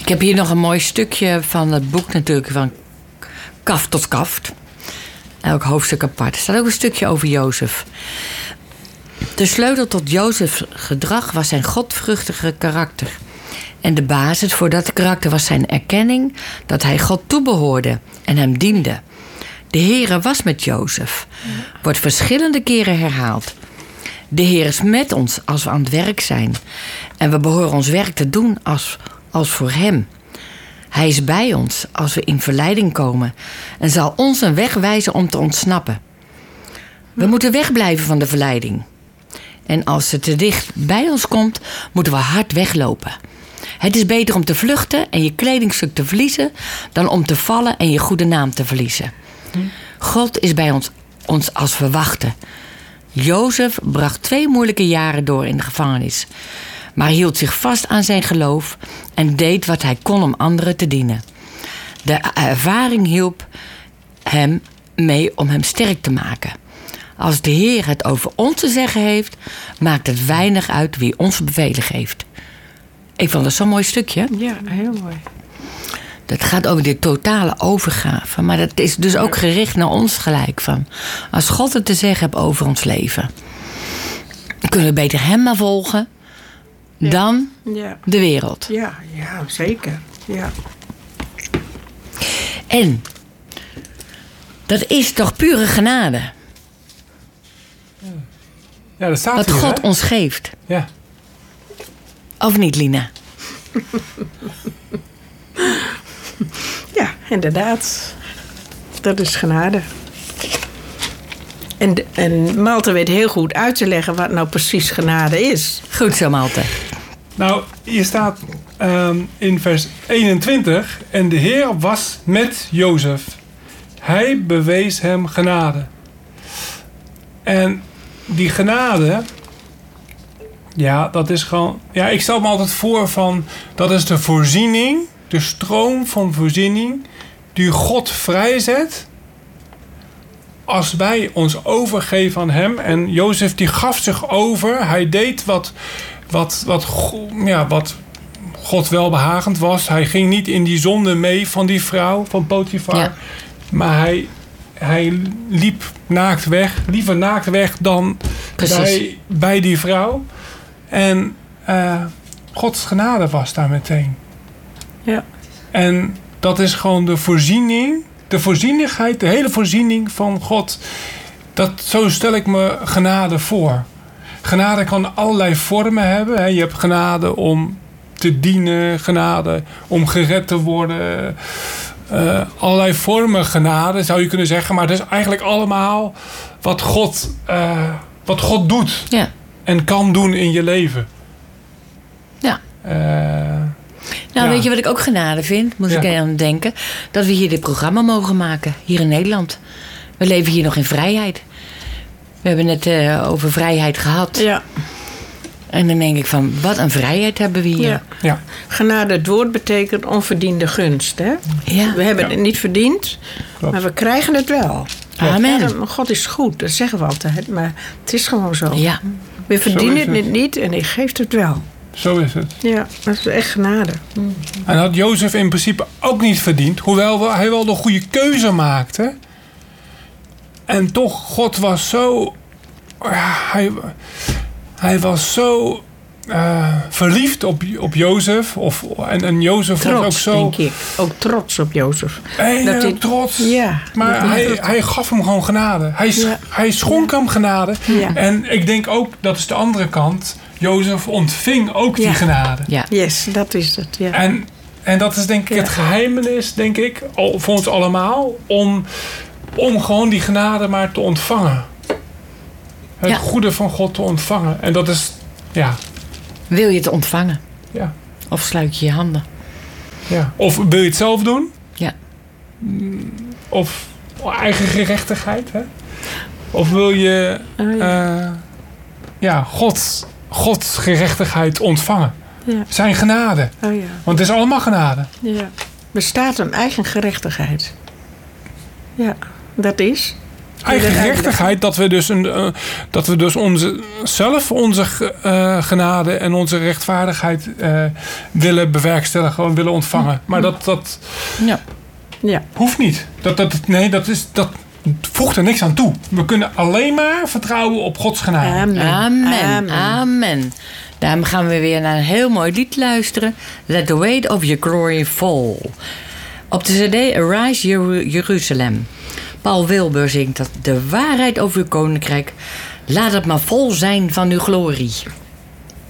Ik heb hier nog een mooi stukje van het boek natuurlijk, van kaft tot kaft. Elk hoofdstuk apart. Er staat ook een stukje over Jozef. De sleutel tot Jozefs gedrag was zijn godvruchtige karakter. En de basis voor dat karakter was zijn erkenning dat hij God toebehoorde en hem diende. De Heere was met Jozef. Wordt verschillende keren herhaald. De Heer is met ons als we aan het werk zijn. En we behoren ons werk te doen als voor hem. Hij is bij ons als we in verleiding komen en zal ons een weg wijzen om te ontsnappen. We moeten wegblijven van de verleiding. En als ze te dicht bij ons komt, moeten we hard weglopen. Het is beter om te vluchten en je kledingstuk te verliezen dan om te vallen en je goede naam te verliezen. God is bij ons als we wachten. Jozef bracht 2 moeilijke jaren door in de gevangenis, maar hield zich vast aan zijn geloof en deed wat hij kon om anderen te dienen. De ervaring hielp hem mee om hem sterk te maken. Als de Heer het over ons te zeggen heeft, maakt het weinig uit wie ons bevelen geeft. Ik vond dat zo'n mooi stukje. Ja, heel mooi. Dat gaat over de totale overgave. Maar dat is dus ook gericht naar ons gelijk. Van. Als God het te zeggen heeft over ons leven, dan kunnen we beter hem maar volgen dan de wereld. Ja, zeker. Ja. En dat is toch pure genade. Ja, dat staat wat hier, God hè? ons geeft. Ja. Of niet, Lina? Ja, inderdaad. Dat is genade. En Malte weet heel goed uit te leggen wat nou precies genade is. Goed zo, Malte. Nou, hier staat in vers 21... En de Heer was met Jozef. Hij bewees hem genade. En die genade... Ja, dat is gewoon... Ja, ik stel me altijd voor van... Dat is de voorziening, de stroom van voorziening... die God vrijzet... als wij ons overgeven aan hem. En Jozef die gaf zich over. Hij deed wat God welbehagend was. Hij ging niet in die zonde mee van die vrouw, van Potifar. Ja. Maar hij liep naakt weg. Liever naakt weg dan bij die vrouw. En Gods genade was daar meteen. Ja. En dat is gewoon de voorziening, de voorzienigheid, de hele voorziening van God. Zo stel ik me genade voor. Genade kan allerlei vormen hebben. Je hebt genade om te dienen, genade om gered te worden. Allerlei vormen genade, zou je kunnen zeggen. Maar dat is eigenlijk allemaal wat God doet. Ja. En kan doen in je leven. Ja. Weet je wat ik ook genade vind? Moet ik aan denken. Dat we hier dit programma mogen maken. Hier in Nederland. We leven hier nog in vrijheid. We hebben het over vrijheid gehad. Ja. En dan denk ik van, wat een vrijheid hebben we hier. Ja. Ja. Genade, het woord betekent onverdiende gunst. Hè? Ja. We hebben het niet verdiend, Klopt. maar we krijgen het wel. Amen. Ja, God is goed, dat zeggen we altijd. Maar het is gewoon zo. Ja. We verdienen het niet en hij geeft het wel. Zo is het. Ja, dat is echt genade. En had Jozef in principe ook niet verdiend. Hoewel hij wel de goede keuze maakte. En toch, God was zo... Hij was zo verliefd op Jozef. En Jozef Trots, was ook zo... denk ik. Ook trots op Jozef. Heel trots. Ja. Maar hij gaf hem gewoon genade. Hij schonk hem genade. Ja. En ik denk ook, dat is de andere kant... Jozef ontving ook die genade. Ja. Yes, dat is het. Ja. En dat is denk ik het geheimenis, denk ik, voor ons allemaal... om gewoon die genade maar te ontvangen. Het goede van God te ontvangen. En dat is, Wil je het ontvangen? Ja. Of sluit je je handen? Ja. Of wil je het zelf doen? Ja. Of eigen gerechtigheid, hè? Of wil je Gods gerechtigheid ontvangen? Ja. Zijn genade. Oh ja. Want het is allemaal genade. Ja. Bestaat een eigen gerechtigheid. Ja, dat is. eigen gerechtigheid, dat we dus onze genade en onze rechtvaardigheid willen bewerkstelligen, willen ontvangen. Maar dat hoeft niet. Dat voegt er niks aan toe. We kunnen alleen maar vertrouwen op Gods genade. Amen. Daarom gaan we weer naar een heel mooi lied luisteren. Let the weight of your glory fall. Op de cd Arise Jeruzalem. Paul Wilbur zingt dat de waarheid over uw koninkrijk. Laat het maar vol zijn van uw glorie.